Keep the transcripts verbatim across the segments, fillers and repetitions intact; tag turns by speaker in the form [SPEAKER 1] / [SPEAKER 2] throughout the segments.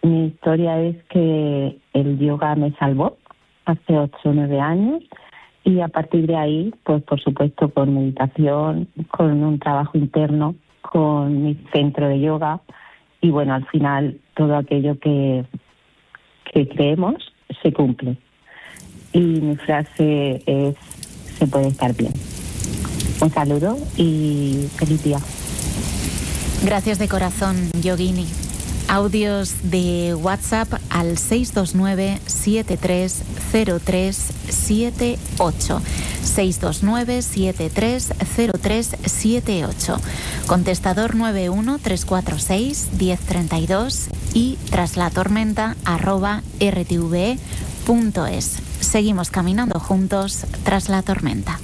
[SPEAKER 1] mi historia es que el yoga me salvó hace ocho o nueve años y a partir de ahí, pues por supuesto con meditación, con un trabajo interno, con mi centro de yoga y bueno, al final todo aquello que, que creemos se cumple. Y mi frase es, se puede estar bien. Un saludo y feliz día.
[SPEAKER 2] Gracias de corazón, Yogini. Audios de WhatsApp al seis dos nueve, siete tres cero tres siete ocho. seis dos nueve, siete tres cero tres siete ocho. Contestador nueve uno tres cuatro seis, uno cero tres dos y traslatormenta arroba r t v e punto es. Seguimos caminando juntos tras la tormenta.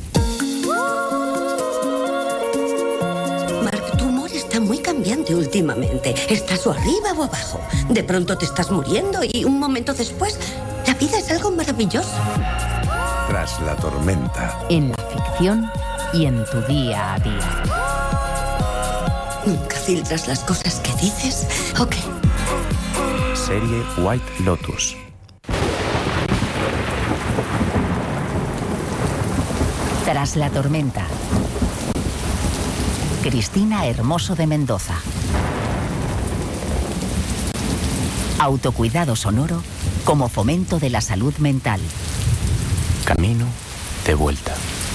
[SPEAKER 3] Está muy cambiante últimamente. Estás o arriba o abajo. De pronto te estás muriendo y un momento después la vida es algo maravilloso.
[SPEAKER 4] Tras la tormenta.
[SPEAKER 5] En la ficción y en tu día a día.
[SPEAKER 3] ¿Nunca filtras las cosas que dices? Ok.
[SPEAKER 4] Serie White Lotus.
[SPEAKER 5] Tras la tormenta. Cristina Hermoso de Mendoza. Autocuidado sonoro como fomento de la salud mental.
[SPEAKER 6] Camino de vuelta.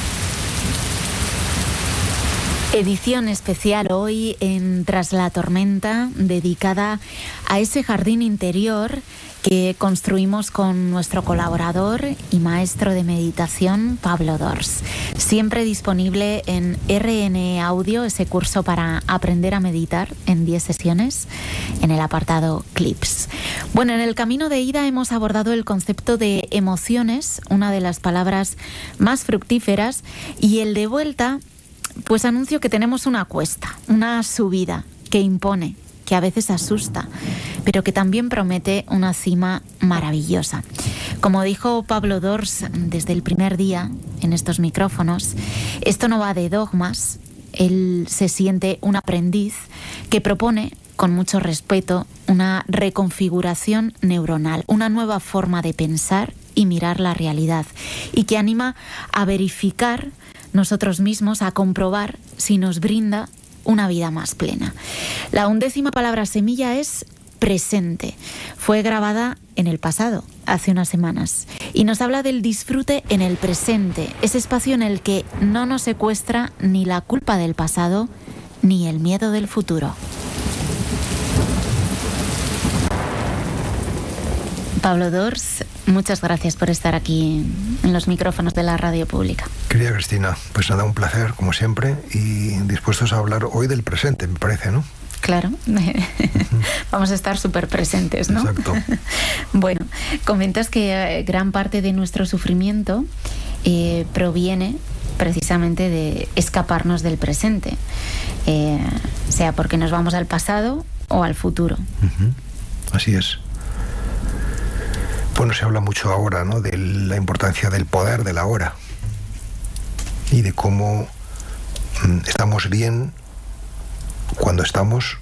[SPEAKER 2] Edición especial hoy en Tras la Tormenta, dedicada a ese jardín interior que construimos con nuestro colaborador y maestro de meditación, Pablo Dors. Siempre disponible en R N E Audio, ese curso para aprender a meditar en diez sesiones, en el apartado Clips. Bueno, en el camino de ida hemos abordado el concepto de emociones, una de las palabras más fructíferas, y el de vuelta, pues anuncio que tenemos una cuesta, una subida que impone, que a veces asusta, pero que también promete una cima maravillosa. Como dijo Pablo Dors desde el primer día en estos micrófonos, esto no va de dogmas. Él se siente un aprendiz que propone, con mucho respeto, una reconfiguración neuronal, una nueva forma de pensar y mirar la realidad, y que anima a verificar nosotros mismos, a comprobar si nos brinda una vida más plena. La undécima palabra semilla es presente. Fue grabada en el pasado, hace unas semanas, y nos habla del disfrute en el presente, ese espacio en el que no nos secuestra ni la culpa del pasado ni el miedo del futuro. Pablo Dors, muchas gracias por estar aquí en los micrófonos de la radio pública.
[SPEAKER 7] Querida Cristina, pues nada, un placer, como siempre, y dispuestos a hablar hoy del presente, me parece, ¿no?
[SPEAKER 2] Claro, vamos a estar súper presentes, ¿no?
[SPEAKER 7] Exacto.
[SPEAKER 2] Bueno, comentas que gran parte de nuestro sufrimiento eh, proviene precisamente de escaparnos del presente, eh, sea porque nos vamos al pasado o al futuro.
[SPEAKER 7] Uh-huh. Así es. Bueno, se habla mucho ahora, ¿no?, de la importancia del poder de la hora y de cómo mm, estamos bien cuando estamos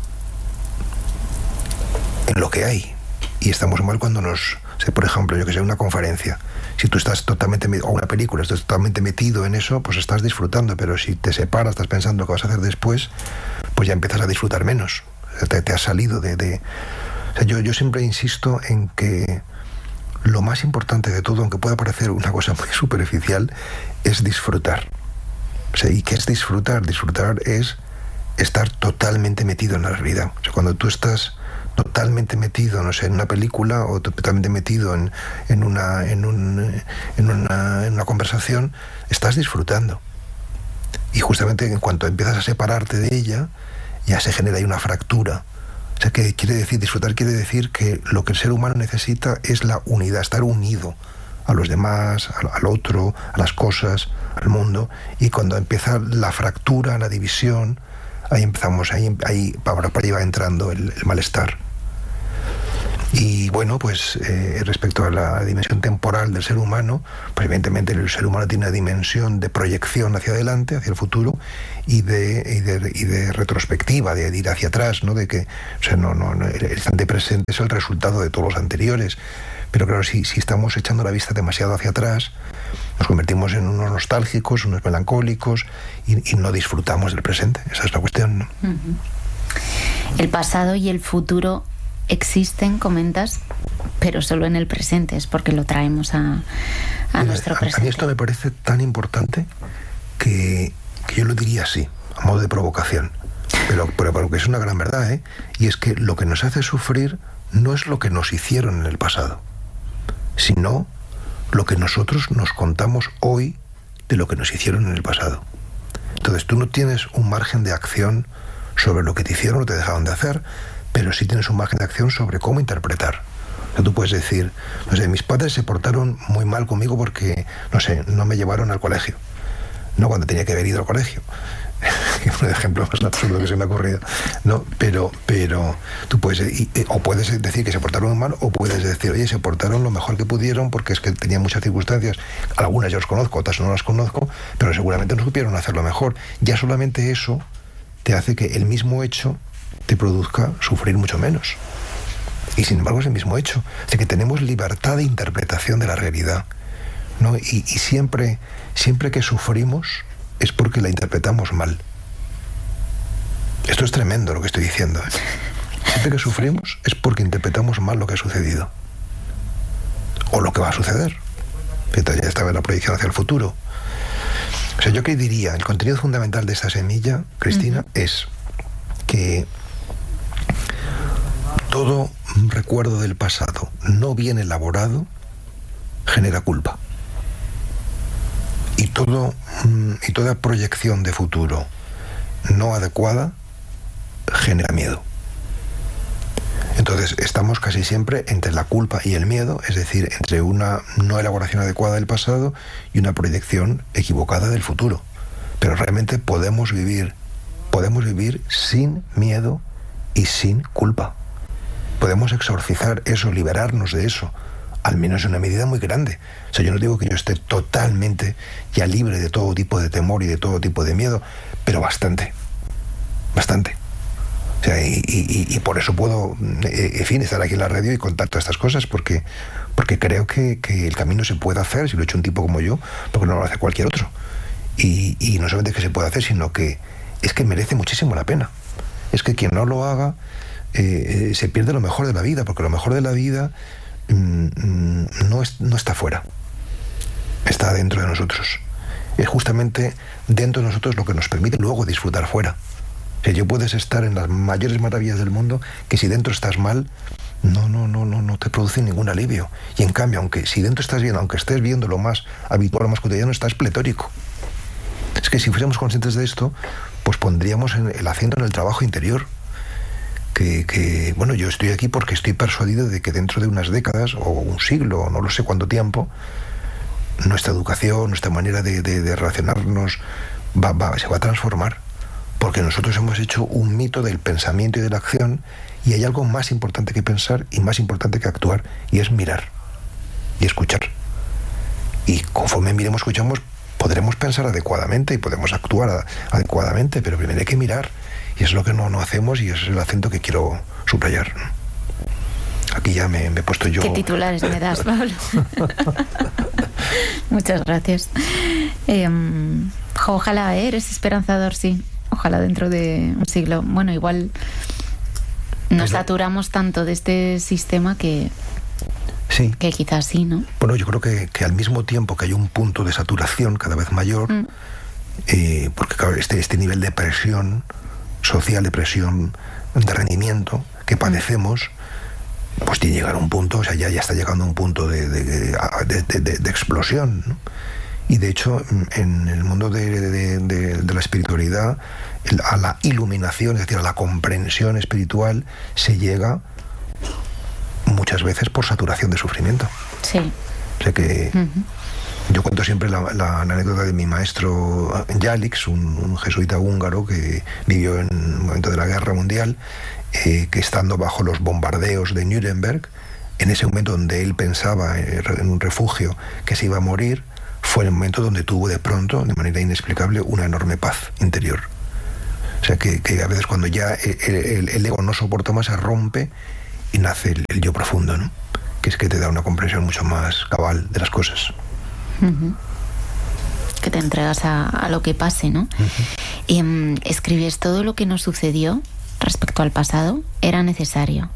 [SPEAKER 7] en lo que hay y estamos mal cuando nos... O sea, por ejemplo, yo que sé, una conferencia, si tú estás totalmente, o una película, estás totalmente metido en eso, pues estás disfrutando, pero si te separas, estás pensando qué vas a hacer después, pues ya empiezas a disfrutar menos. O sea, te, te has salido de... de... O sea, yo, yo siempre insisto en que lo más importante de todo, aunque pueda parecer una cosa muy superficial, es disfrutar. O sea, ¿y qué es disfrutar? Disfrutar es estar totalmente metido en la realidad. O sea, cuando tú estás totalmente metido, no sé, en una película o totalmente metido en, en, una, en, un, en, una, en una conversación, estás disfrutando. Y justamente en cuanto empiezas a separarte de ella, ya se genera ahí una fractura. O sea, que quiere decir, disfrutar quiere decir que lo que el ser humano necesita es la unidad, estar unido a los demás, al, al otro, a las cosas, al mundo. Y cuando empieza la fractura, la división, ahí empezamos, ahí, ahí para, para ahí va entrando el, el malestar. Y bueno, pues eh, respecto a la dimensión temporal del ser humano, pues evidentemente el ser humano tiene una dimensión de proyección hacia adelante, hacia el futuro, y de, y de, y de retrospectiva, de, de ir hacia atrás, ¿no? De que, o sea, no, no, no, el instante presente es el resultado de todos los anteriores. Pero claro, si, si estamos echando la vista demasiado hacia atrás, nos convertimos en unos nostálgicos, unos melancólicos, y, y no disfrutamos del presente. Esa es la cuestión, ¿no?
[SPEAKER 2] Uh-huh. El pasado y el futuro existen, comentas, pero solo en el presente, es porque lo traemos a, a
[SPEAKER 7] Mira,
[SPEAKER 2] nuestro
[SPEAKER 7] a,
[SPEAKER 2] presente.
[SPEAKER 7] A mí esto me parece tan importante que, que yo lo diría así, a modo de provocación, pero, pero, pero que es una gran verdad, ¿eh? Y es que lo que nos hace sufrir no es lo que nos hicieron en el pasado, sino lo que nosotros nos contamos hoy de lo que nos hicieron en el pasado. Entonces tú no tienes un margen de acción sobre lo que te hicieron o te dejaron de hacer, pero sí tienes un margen de acción sobre cómo interpretar. O sea, tú puedes decir, no sé, mis padres se portaron muy mal conmigo porque, no sé, no me llevaron al colegio, no cuando tenía que haber ido al colegio. Un ejemplo más absurdo que se me ha ocurrido, ¿no? Pero, pero tú puedes, y, o puedes decir que se portaron mal, o puedes decir, oye, se portaron lo mejor que pudieron porque es que tenían muchas circunstancias. Algunas yo las conozco, otras no las conozco, pero seguramente no supieron hacerlo mejor. Ya solamente eso te hace que el mismo hecho te produzca sufrir mucho menos. Y sin embargo es el mismo hecho. O sea que tenemos libertad de interpretación de la realidad, ¿no? Y, y siempre, siempre que sufrimos es porque la interpretamos mal. Esto es tremendo lo que estoy diciendo, ¿eh? Siempre que sufrimos es porque interpretamos mal lo que ha sucedido. O lo que va a suceder. Fíjate, ya estaba en la proyección hacia el futuro. O sea, yo qué diría, el contenido fundamental de esta semilla, Cristina, uh-huh. es que todo recuerdo del pasado no bien elaborado genera culpa. Y, todo, y toda proyección de futuro no adecuada genera miedo. Entonces estamos casi siempre entre la culpa y el miedo, es decir, entre una no elaboración adecuada del pasado y una proyección equivocada del futuro. Pero realmente podemos vivir, podemos vivir sin miedo y sin culpa. Podemos exorcizar eso, liberarnos de eso, al menos en una medida muy grande. O sea, yo no digo que yo esté totalmente ya libre de todo tipo de temor y de todo tipo de miedo, pero bastante, bastante. O sea, y, y, y por eso puedo, en fin, estar aquí en la radio y contar todas estas cosas, porque, porque creo que, que el camino se puede hacer, si lo ha hecho un tipo como yo, porque no lo hace cualquier otro. Y, y no solamente que se puede hacer, sino que es que merece muchísimo la pena. Es que quien no lo haga eh, eh, se pierde lo mejor de la vida, porque lo mejor de la vida No, es, no está fuera, está dentro de nosotros. Es justamente dentro de nosotros lo que nos permite luego disfrutar fuera. O sea, yo puedes estar en las mayores maravillas del mundo, que si dentro estás mal, no, no, no, no, no te produce ningún alivio. Y en cambio, aunque si dentro estás bien, aunque estés viendo lo más habitual, lo más cotidiano, estás pletórico. Es que si fuésemos conscientes de esto, pues pondríamos el acento en el trabajo interior. Que, que, bueno, yo estoy aquí porque estoy persuadido de que dentro de unas décadas, o un siglo, o no lo sé cuánto tiempo, nuestra educación, nuestra manera de, de, de relacionarnos va, va, se va a transformar, porque nosotros hemos hecho un mito del pensamiento y de la acción, y hay algo más importante que pensar y más importante que actuar, y es mirar y escuchar. Y conforme miremos, escuchamos, podremos pensar adecuadamente y podemos actuar adecuadamente, pero primero hay que mirar. Y es lo que no, no hacemos, y es el acento que quiero subrayar. Aquí ya me, me he puesto yo...
[SPEAKER 2] ¿Qué titulares me das, Pablo? Muchas gracias. Eh, ojalá, ¿eh? Eres esperanzador, sí. Ojalá dentro de un siglo. Bueno, igual nos saturamos tanto de este sistema que...
[SPEAKER 7] Sí.
[SPEAKER 2] Que quizás sí, ¿no?
[SPEAKER 7] Bueno, yo creo que, que al mismo tiempo que hay un punto de saturación cada vez mayor, mm. eh, porque claro, este, este nivel de presión social, de presión de rendimiento que padecemos, pues tiene que llegar a un punto, o sea, ya, ya está llegando a un punto de, de, de, de, de, de explosión, ¿no? Y de hecho, en el mundo de, de, de, de la espiritualidad, a la iluminación, es decir, a la comprensión espiritual, se llega muchas veces por saturación de sufrimiento.
[SPEAKER 2] Sí.
[SPEAKER 7] O sea que... Uh-huh. Yo cuento siempre la, la, la anécdota de mi maestro Yalix, un, un jesuita húngaro que vivió en un momento de la Guerra Mundial, eh, que estando bajo los bombardeos de Nuremberg, en ese momento donde él pensaba en un refugio que se iba a morir, fue el momento donde tuvo de pronto, de manera inexplicable, una enorme paz interior. O sea, que, que a veces cuando ya el, el, el ego no soporta más, se rompe y nace el, el yo profundo, ¿no? Que es que te da una comprensión mucho más cabal de las cosas.
[SPEAKER 2] Uh-huh. Que te entregas a, a lo que pase, ¿no? Uh-huh. Y um, escribes: todo lo que nos sucedió respecto al pasado era necesario.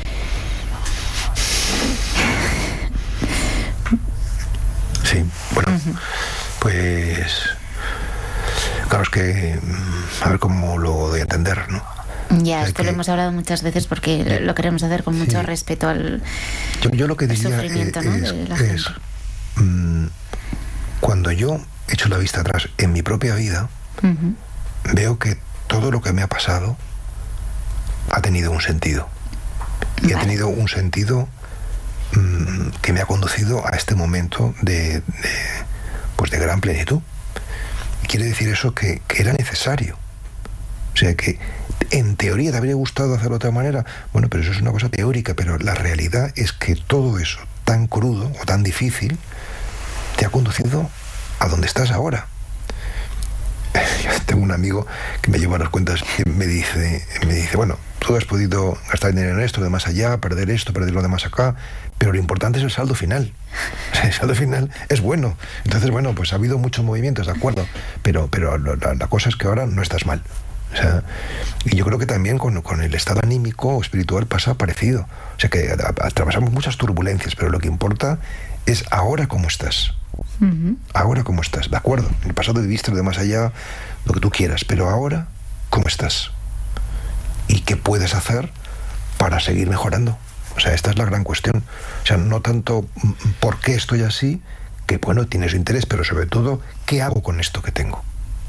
[SPEAKER 7] Sí, bueno, uh-huh. pues claro, es que a ver cómo lo doy a entender, ¿no?
[SPEAKER 2] Ya, o sea, esto que lo hemos hablado muchas veces porque eh, lo queremos hacer con mucho sí. respeto al,
[SPEAKER 7] yo, yo lo que diría
[SPEAKER 2] sufrimiento,
[SPEAKER 7] eh,
[SPEAKER 2] ¿no?
[SPEAKER 7] es,
[SPEAKER 2] de la
[SPEAKER 7] es
[SPEAKER 2] gente.
[SPEAKER 7] Mmm, cuando yo echo la vista atrás en mi propia vida, uh-huh. veo que todo lo que me ha pasado ha tenido un sentido. Y vale. ha tenido un sentido mmm, que me ha conducido a este momento de, de, pues de gran plenitud. Quiere decir eso que, que era necesario. O sea que en teoría te habría gustado hacerlo de otra manera. Bueno, pero eso es una cosa teórica, pero la realidad es que todo eso tan crudo o tan difícil te ha conducido a donde estás ahora. Tengo un amigo que me lleva a las cuentas y me dice, me dice, bueno, tú has podido gastar dinero en esto, lo de más allá, perder esto, perder lo de más acá, pero lo importante es el saldo final. O sea, el saldo final es bueno. Entonces, bueno, pues ha habido muchos movimientos, de acuerdo, pero, pero la, la cosa es que ahora no estás mal. O sea, y yo creo que también con, con el estado anímico o espiritual pasa parecido. O sea, que atravesamos muchas turbulencias, pero lo que importa es ahora cómo estás. Uh-huh. Ahora cómo estás, de acuerdo. En el pasado viviste lo de más allá, lo que tú quieras, pero ahora cómo estás. ¿Y qué puedes hacer para seguir mejorando? O sea, esta es la gran cuestión. O sea, no tanto por qué estoy así, que bueno, tiene su interés, pero sobre todo, ¿qué hago con esto que tengo?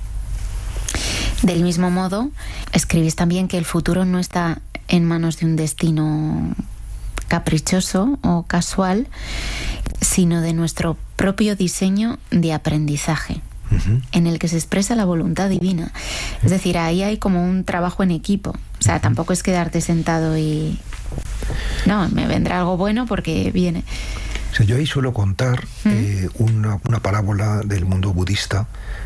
[SPEAKER 2] Del mismo modo, escribís también que el futuro no está en manos de un destino caprichoso o casual, sino de nuestro propio diseño de aprendizaje, uh-huh. en el que se expresa la voluntad divina. Es decir, ahí hay como un trabajo en equipo. O sea, uh-huh. tampoco es quedarte sentado y... No, me vendrá algo bueno porque viene.
[SPEAKER 7] O sea, yo ahí suelo contar uh-huh. eh, una, una parábola del mundo budista,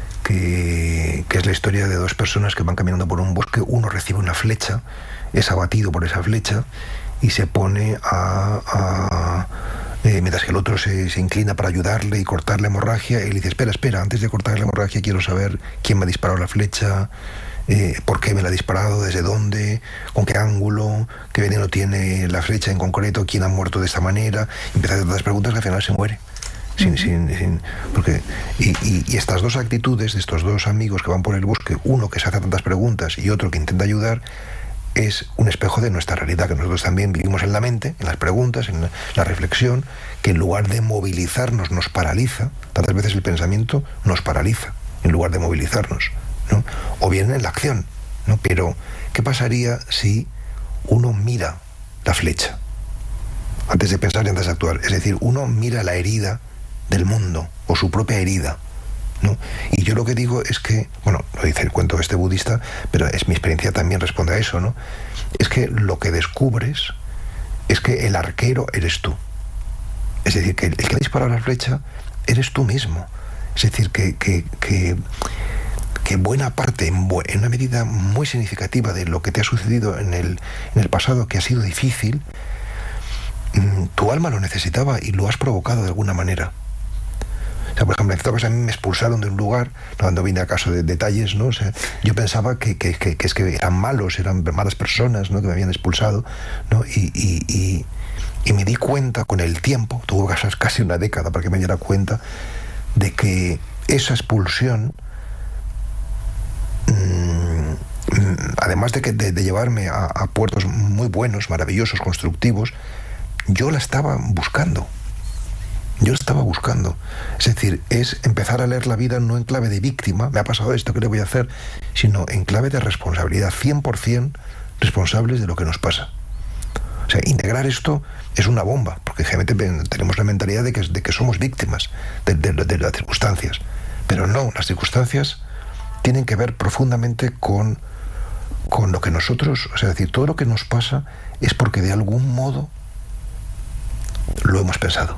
[SPEAKER 7] que, que es la historia de dos personas que van caminando por un bosque. Uno recibe una flecha, es abatido por esa flecha y se pone a... a eh, mientras que el otro se, se inclina para ayudarle y cortar la hemorragia. Él dice, espera, espera, antes de cortar la hemorragia quiero saber quién me ha disparado la flecha, eh, por qué me la ha disparado, desde dónde, con qué ángulo, qué veneno tiene la flecha en concreto, quién ha muerto de esta manera. Y empieza a hacer tantas preguntas que al final se muere. Sin, sin, sin, porque, y, y, y estas dos actitudes de estos dos amigos que van por el bosque, uno que se hace tantas preguntas y otro que intenta ayudar, es un espejo de nuestra realidad, que nosotros también vivimos en la mente, en las preguntas, en la, la reflexión, que en lugar de movilizarnos nos paraliza. Tantas veces el pensamiento nos paraliza en lugar de movilizarnos, ¿no? O bien en la acción, ¿no? Pero ¿qué pasaría si uno mira la flecha antes de pensar y antes de actuar? Es decir, uno mira la herida del mundo o su propia herida, ¿no? Y yo lo que digo es que, bueno, lo dice el cuento este budista, pero es mi experiencia también responde a eso, ¿no? Es que lo que descubres es que el arquero eres tú. Es decir, que el que ha disparado la flecha eres tú mismo. Es decir, que, que, que, que buena parte, en, bu- en una medida muy significativa de lo que te ha sucedido en el, en el pasado, que ha sido difícil, mmm, tu alma lo necesitaba y lo has provocado de alguna manera. O sea, por ejemplo, en cierta cosa a mí me expulsaron de un lugar, no cuando vine a caso de detalles, ¿no? O sea, yo pensaba que, que, que, que es que eran malos, eran malas personas, ¿no? Que me habían expulsado, ¿no? Y, y, y, y me di cuenta con el tiempo, tuvo que pasar casi una década para que me diera cuenta de que esa expulsión, mmm, además de, que, de, de llevarme a, a puertos muy buenos, maravillosos, constructivos, yo la estaba buscando. Yo estaba buscando. Es decir, es empezar a leer la vida no en clave de víctima, me ha pasado esto, ¿qué le voy a hacer? Sino en clave de responsabilidad, cien por ciento responsables de lo que nos pasa. O sea, integrar esto es una bomba, porque generalmente tenemos la mentalidad de que, de que somos víctimas de, de, de las circunstancias. Pero no, las circunstancias tienen que ver profundamente con, con lo que nosotros, o sea, es decir, todo lo que nos pasa es porque de algún modo lo hemos pensado,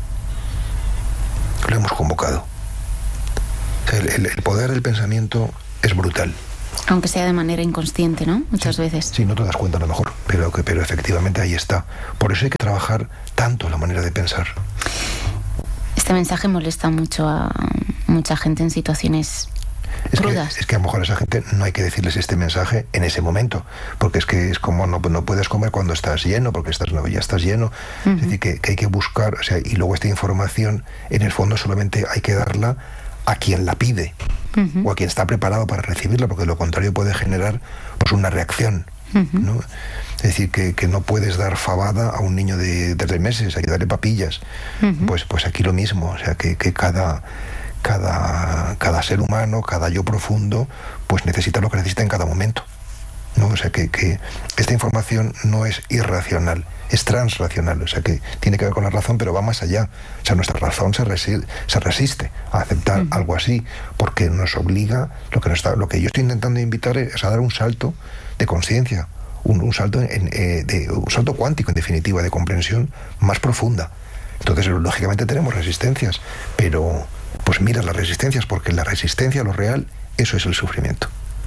[SPEAKER 7] lo hemos convocado. O sea, el, el, el poder del pensamiento es brutal.
[SPEAKER 2] Aunque sea de manera inconsciente, ¿no? Muchas
[SPEAKER 7] sí,
[SPEAKER 2] veces.
[SPEAKER 7] Sí, no te das cuenta a lo mejor, pero, pero efectivamente ahí está. Por eso hay que trabajar tanto la manera de pensar.
[SPEAKER 2] Este mensaje molesta mucho a mucha gente en situaciones
[SPEAKER 7] es
[SPEAKER 2] crudas.
[SPEAKER 7] Que, es que a lo mejor a esa gente no hay que decirles este mensaje en ese momento, porque es que es como no, no puedes comer cuando estás lleno, porque estás, no, ya estás lleno. Uh-huh. Es decir, que, que hay que buscar, o sea, y luego esta información, en el fondo solamente hay que darla a quien la pide, uh-huh. o a quien está preparado para recibirla, porque de lo contrario puede generar pues una reacción, uh-huh. ¿no? Es decir, que, que no puedes dar fabada a un niño de, de tres meses, hay que darle papillas. Uh-huh. Pues, pues aquí lo mismo, o sea, que, que cada, cada, cada ser humano, cada yo profundo, pues necesita lo que necesita en cada momento, ¿no? O sea, que, que esta información no es irracional, es transracional, o sea, que tiene que ver con la razón, pero va más allá. O sea, nuestra razón se, resi- se resiste a aceptar uh-huh. algo así, porque nos obliga, lo que, nos está, lo que yo estoy intentando invitar es a dar un salto de conciencia, un, un salto en, eh, de, un salto cuántico, en definitiva, de comprensión más profunda. Entonces, lógicamente tenemos resistencias, pero pues mira las resistencias, porque la resistencia a lo real, eso es el sufrimiento.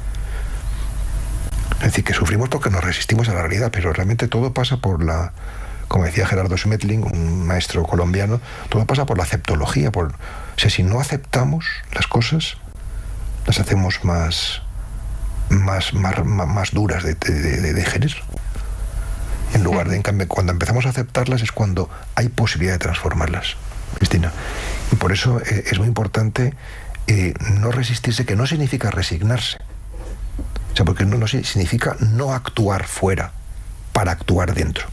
[SPEAKER 7] Es decir, que sufrimos porque nos resistimos a la realidad, pero realmente todo pasa por la, como decía Gerardo Schmetling, un maestro colombiano, todo pasa por la aceptología. Por, o sea, si no aceptamos las cosas, las hacemos más, más, más, más duras de, de, de, de digerir. En lugar de, en cambio, cuando empezamos a aceptarlas es cuando hay posibilidad de transformarlas, Cristina. Y por eso eh, es muy importante eh, no resistirse, que no significa resignarse. O sea, porque no, no significa no actuar fuera para actuar dentro.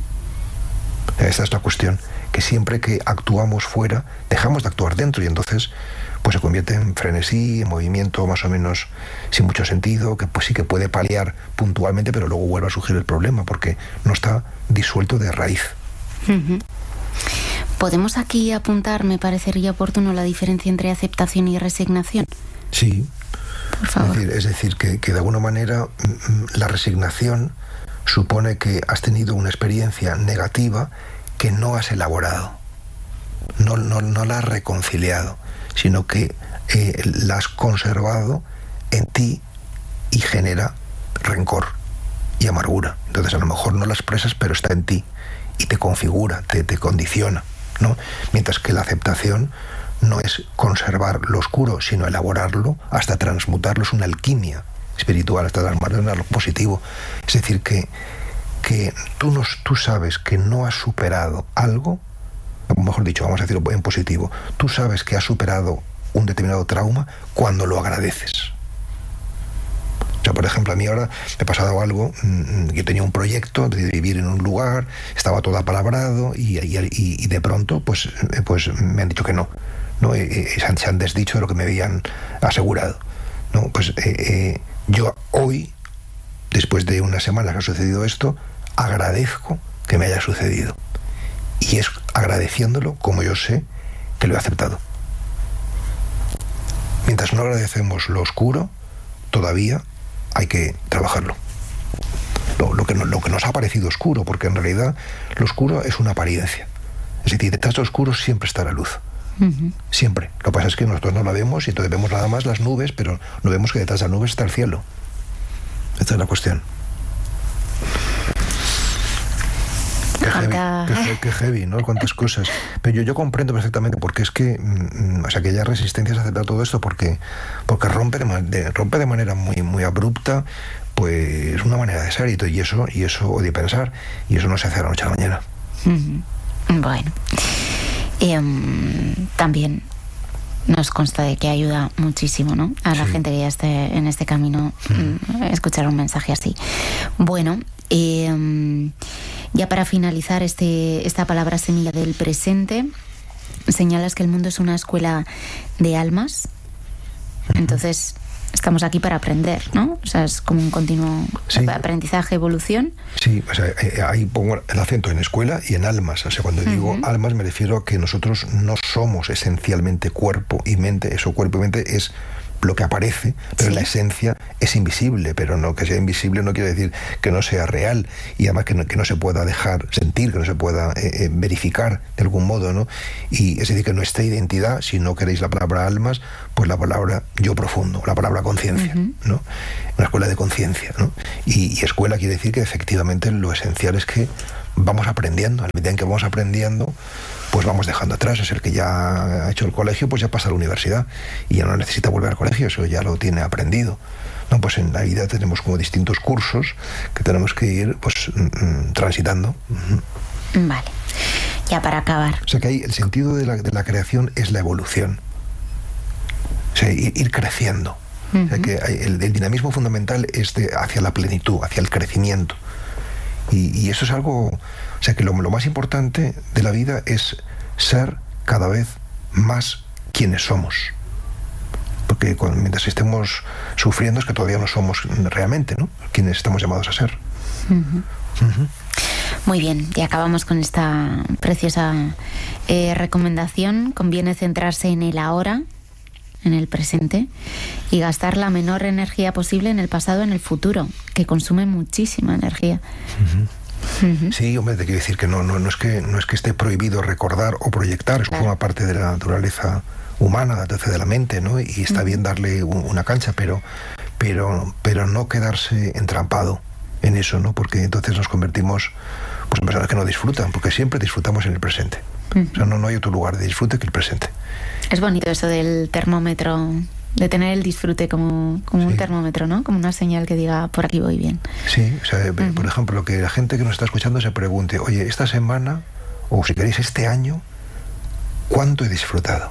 [SPEAKER 7] Esta es la cuestión, que siempre que actuamos fuera, dejamos de actuar dentro, y entonces pues se convierte en frenesí, en movimiento más o menos sin mucho sentido, que pues sí que puede paliar puntualmente, pero luego vuelve a surgir el problema, porque no está disuelto de raíz.
[SPEAKER 2] Uh-huh. ¿Podemos aquí apuntar, me parecería oportuno, la diferencia entre aceptación y resignación?
[SPEAKER 7] Sí.
[SPEAKER 2] Por favor.
[SPEAKER 7] Es decir, es decir que, que de alguna manera la resignación supone que has tenido una experiencia negativa que no has elaborado, no, no, no la has reconciliado, sino que eh, la has conservado en ti y genera rencor y amargura. Entonces a lo mejor no la expresas, pero está en ti y te configura, te, te condiciona, ¿no? Mientras que la aceptación no es conservar lo oscuro, sino elaborarlo hasta transmutarlo. Es una alquimia espiritual, hasta transformarlo en algo positivo. Es decir, que, que tú, nos, tú sabes que no has superado algo, o mejor dicho, vamos a decirlo en positivo, tú sabes que has superado un determinado trauma cuando lo agradeces. O sea, por ejemplo, a mí ahora me ha pasado algo, yo tenía un proyecto de vivir en un lugar, estaba todo apalabrado y, y, y de pronto pues, pues me han dicho que no. ¿no? Eh, eh, se, han, se han desdicho de lo que me habían asegurado, ¿no? Pues eh, eh, yo hoy, después de una semana que ha sucedido esto, agradezco que me haya sucedido, y es agradeciéndolo como yo sé que lo he aceptado. Mientras no agradecemos lo oscuro, todavía hay que trabajarlo, lo, lo, que, no, lo que nos ha parecido oscuro, porque en realidad lo oscuro es una apariencia. Es decir, detrás de lo oscuro siempre está la luz. Uh-huh. Siempre. Lo que pasa es que nosotros no la vemos y entonces vemos nada más las nubes, pero no vemos que detrás de las nubes está el cielo. Esta es la cuestión. Qué heavy, qué, qué heavy, ¿no? Cuántas cosas. Pero yo, yo comprendo perfectamente, porque es que, mm, o sea, que haya resistencias a aceptar todo esto, porque, porque rompe, de, de, rompe de manera muy, muy abrupta, pues una manera de ser, y eso, y eso, o de pensar, y eso no se hace de la noche a la mañana.
[SPEAKER 2] Uh-huh. Bueno. Eh, también nos consta de que ayuda muchísimo, ¿no? A la sí. gente que ya esté en este camino, mm. escuchar un mensaje así. Bueno, eh, ya para finalizar este, esta palabra semilla del presente, señalas que el mundo es una escuela de almas. Entonces estamos aquí para aprender, ¿no? O sea, es como un continuo sí. aprendizaje, evolución.
[SPEAKER 7] Sí, o sea, ahí pongo el acento en escuela y en almas. O sea, cuando uh-huh. digo almas me refiero a que nosotros no somos esencialmente cuerpo y mente. Eso, cuerpo y mente, es lo que aparece, pero
[SPEAKER 2] sí.
[SPEAKER 7] la esencia es invisible, pero no que sea invisible no quiere decir que no sea real, y además que no, que no se pueda dejar sentir, que no se pueda eh, eh, verificar de algún modo, ¿no? Y es decir, que nuestra identidad, si no queréis la palabra almas, pues la palabra yo profundo, la palabra conciencia, uh-huh. ¿no? Una escuela de conciencia, ¿no? Y, y escuela quiere decir que efectivamente lo esencial es que vamos aprendiendo, a la medida en que vamos aprendiendo, pues vamos dejando atrás. Es el que ya ha hecho el colegio, pues ya pasa a la universidad y ya no necesita volver al colegio, eso ya lo tiene aprendido. No, pues en la vida tenemos como distintos cursos que tenemos que ir pues mm, transitando. Uh-huh.
[SPEAKER 2] Vale, ya para acabar.
[SPEAKER 7] O sea que ahí el sentido de la, de la creación es la evolución. O sea, ir, ir creciendo. Uh-huh. O sea que el, el dinamismo fundamental es de, hacia la plenitud, hacia el crecimiento. Y, y eso es algo, o sea que lo, lo más importante de la vida es ser cada vez más quienes somos. Porque cuando, mientras estemos sufriendo es que todavía no somos realmente, ¿no?, quienes estamos llamados a ser.
[SPEAKER 2] Uh-huh. Uh-huh. Muy bien, y acabamos con esta preciosa eh, recomendación. Conviene centrarse en el ahora, en el presente, y gastar la menor energía posible en el pasado, en el futuro, que consume muchísima energía.
[SPEAKER 7] Uh-huh. Uh-huh. Sí, hombre, te quiero decir que no, no, no, es que no es que esté prohibido recordar o proyectar, eso claro. forma parte de la naturaleza humana, la naturaleza de la mente, ¿no? Y está uh-huh. bien darle un, una cancha, pero, pero, pero no quedarse entrampado en eso, ¿no? Porque entonces nos convertimos pues, en personas que no disfrutan, porque siempre disfrutamos en el presente. Uh-huh. O sea, no, no hay otro lugar de disfrute que el presente.
[SPEAKER 2] Es bonito eso del termómetro, de tener el disfrute como, como sí. un termómetro, ¿no? Como una señal que diga, por aquí voy bien.
[SPEAKER 7] Sí, o sea, uh-huh. por ejemplo, que la gente que nos está escuchando se pregunte, oye, esta semana, o si queréis este año, ¿cuánto he disfrutado?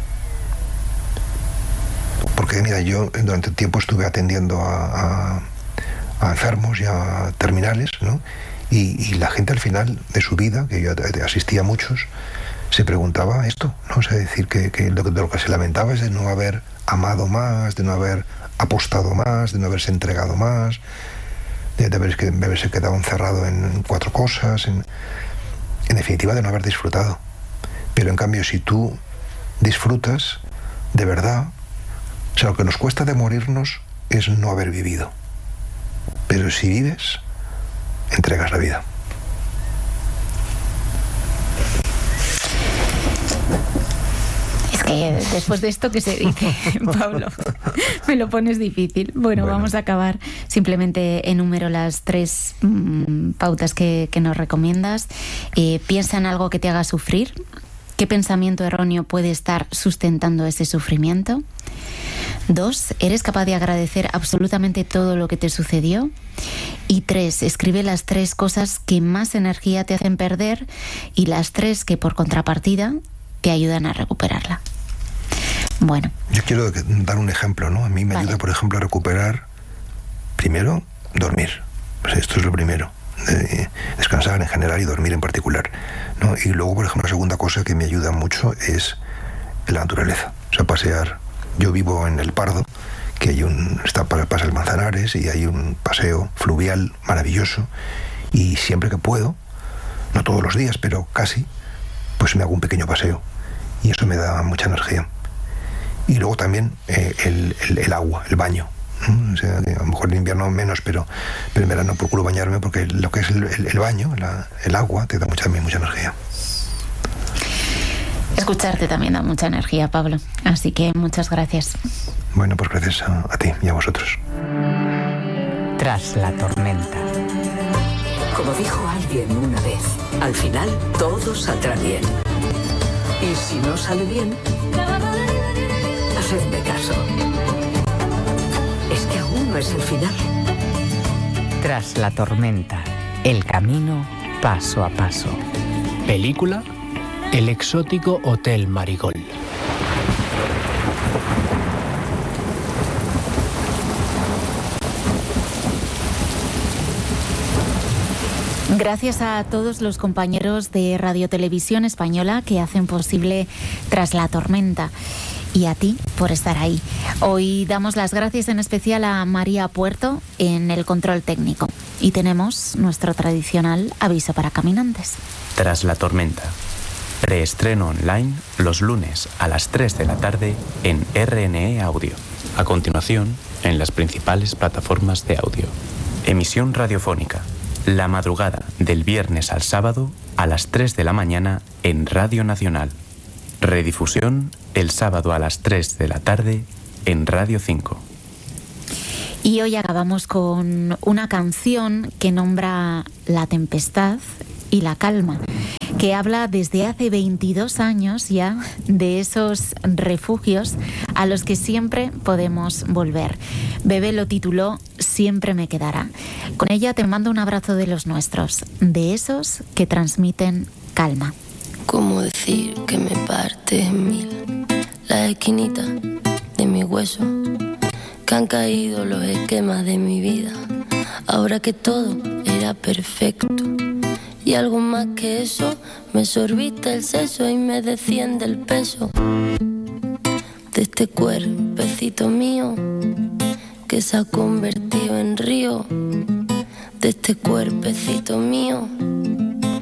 [SPEAKER 7] Porque, mira, yo durante un tiempo estuve atendiendo a, a, a enfermos y a terminales, ¿no? Y, y la gente al final de su vida, que yo asistía a muchos, se preguntaba esto, ¿no? O sea, decir que, que lo, de lo que se lamentaba es de no haber amado más, de no haber apostado más, de no haberse entregado más, de, de, haber, de haberse quedado encerrado en cuatro cosas, en, en definitiva de no haber disfrutado. Pero en cambio, si tú disfrutas de verdad, o sea, lo que nos cuesta de morirnos es no haber vivido. Pero si vives, entregas la vida.
[SPEAKER 2] Es que después de esto que se dice, Pablo, me lo pones difícil. Bueno, bueno. vamos a acabar. Simplemente enumero las tres mmm, pautas que, que nos recomiendas. Eh, piensa en algo que te haga sufrir. ¿Qué pensamiento erróneo puede estar sustentando ese sufrimiento? Dos, ¿eres capaz de agradecer absolutamente todo lo que te sucedió? Y tres, escribe las tres cosas que más energía te hacen perder y las tres que por contrapartida te ayudan a recuperarla. Bueno.
[SPEAKER 7] Yo quiero dar un ejemplo, ¿no? A mí me vale. ayuda, por ejemplo, a recuperar, primero, dormir. Pues esto es lo primero. De descansar en general y dormir en particular, ¿no? Y luego, por ejemplo, la segunda cosa que me ayuda mucho es la naturaleza, o sea, pasear. Yo vivo en El Pardo, que hay un está para pasa el Manzanares y hay un paseo fluvial maravilloso, y siempre que puedo, no todos los días, pero casi, pues me hago un pequeño paseo y eso me da mucha energía. Y luego también eh, el, el, el agua, el baño. O sea, a lo mejor en invierno menos, pero, pero en verano procuro bañarme porque lo que es el, el, el baño, la, el agua, te da mucha, mucha energía.
[SPEAKER 2] Escucharte también da mucha energía, Pablo. Así que muchas gracias.
[SPEAKER 7] Bueno, pues gracias a, a ti y a vosotros.
[SPEAKER 5] Tras la tormenta.
[SPEAKER 3] Como dijo alguien una vez, al final todo saldrá bien. Y si no sale bien, hacedme caso. Es que aún no es el final.
[SPEAKER 5] Tras la tormenta, el camino paso a paso.
[SPEAKER 6] Película: El exótico Hotel Marigold.
[SPEAKER 2] Gracias a todos los compañeros de Radio Televisión Española que hacen posible Tras la tormenta. Y a ti por estar ahí. Hoy damos las gracias en especial a María Puerto en el control técnico. Y tenemos nuestro tradicional aviso para caminantes.
[SPEAKER 4] Tras la tormenta. Preestreno online los lunes a las tres de la tarde en R N E Audio. A continuación, en las principales plataformas de audio. Emisión radiofónica. La madrugada del viernes al sábado a las tres de la mañana en Radio Nacional. Redifusión el sábado a las tres de la tarde en Radio cinco.
[SPEAKER 2] Y hoy acabamos con una canción que nombra la tempestad y la calma, que habla desde hace veintidós años ya de esos refugios a los que siempre podemos volver. Bebé lo tituló Siempre me quedará. Con ella te mando un abrazo de los nuestros, de esos que transmiten calma.
[SPEAKER 8] ¿Cómo decir que me parte en mil las esquinitas de mi hueso? Que han caído los esquemas de mi vida, ahora que todo era perfecto. Y algo más que eso, me sorbita el seso y me desciende el peso de este cuerpecito mío que se ha convertido en río, de este cuerpecito mío